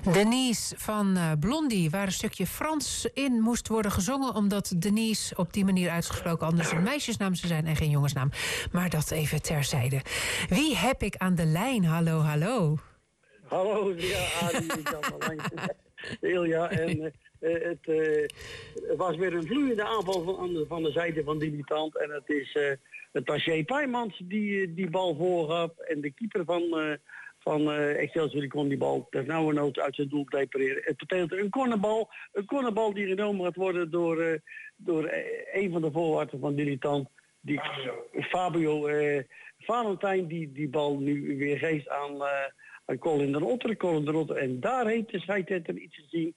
Denise van Blondie, waar een stukje Frans in moest worden gezongen, omdat Denise op die manier uitgesproken anders een meisjesnaam zou zijn en geen jongensnaam. Maar dat even terzijde. Wie heb ik aan de lijn? Hallo, hallo. Hallo, ja, Adi is aan de lijn. Ilja, en het was weer een vloeiende aanval van de zijde van Dilettant. En het was J. Pijmans die bal voorgaf. En de keeper van Excelsior die kon die bal ter nauwe nood uit zijn doel depareren. Het betekent een cornerbal die genomen gaat worden door een van de voorwaarden van Dilettant. Fabio Valentijn die bal nu weer geeft aan Colin de Rotter. En daar heeft de scheidsrechter iets te zien.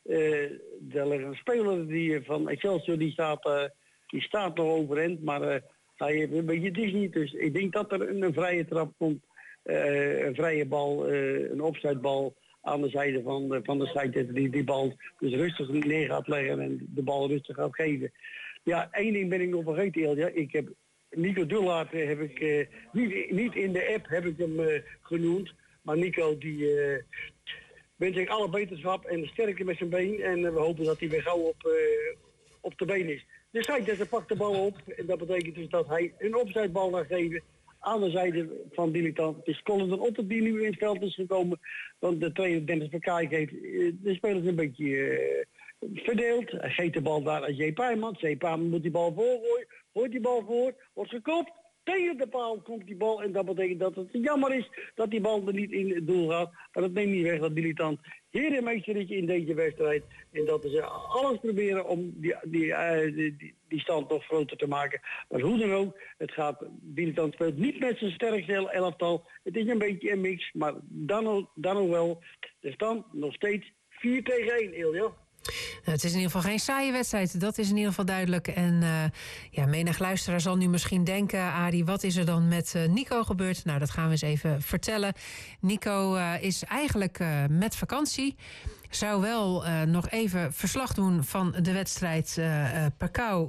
Er ligt een speler die van Excelsior die staat nog overeind, maar hij heeft een beetje Disney. Dus ik denk dat er een vrije trap komt. Een vrije bal, een opzetbal aan de zijde van de scheidsrechter die bal dus rustig neer gaat leggen en de bal rustig gaat geven. Ja, één ding ben ik nog vergeten, Ilja. Ik heb Nico Dullaert niet in de app heb ik hem genoemd. Maar Nico die wens ik alle beterschap en sterkte met zijn been. En we hopen dat hij weer gauw op de been is. De scheidsrechter pakt de bal op. En dat betekent dus dat hij een opzijbal gaat geven aan de zijde van Dilettant. Het is Colin de Otter die nu in het veld is gekomen. Want de trainer Dennis Verkaik heeft de spelers een beetje verdeeld. Hij geeft de bal daar aan J. Pijmans. J. Pijmans moet die bal voorgooien. Gooit die bal voor. Wordt gekopt. Tegen de paal komt die bal en dat betekent dat het jammer is dat die bal er niet in het doel gaat. Maar dat neemt niet weg dat Dilettant herenmeester is in deze wedstrijd. En dat ze alles proberen om die stand nog groter te maken. Maar hoe dan ook, Dilettant speelt niet met zijn sterkste elftal. Het is een beetje een mix, maar dan nog wel. De stand nog steeds 4-1, Ilja. Het is in ieder geval geen saaie wedstrijd. Dat is in ieder geval duidelijk. En menig luisteraar zal nu misschien denken, Arie, wat is er dan met Nico gebeurd? Nou, dat gaan we eens even vertellen. Nico is eigenlijk met vakantie. Zou wel nog even verslag doen van de wedstrijd Pacau.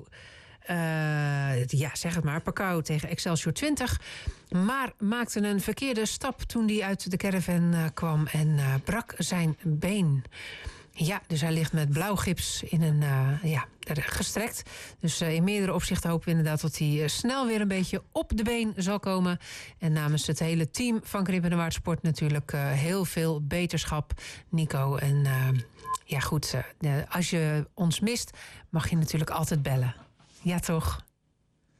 Zeg het maar, Pacau tegen Excelsior 20. Maar maakte een verkeerde stap toen hij uit de caravan kwam en brak zijn been. Ja, dus hij ligt met blauwgips gestrekt. Dus in meerdere opzichten hopen we inderdaad dat hij snel weer een beetje op de been zal komen. En namens het hele team van Krippen en Waardsport natuurlijk heel veel beterschap, Nico. En als je ons mist, mag je natuurlijk altijd bellen. Ja, toch?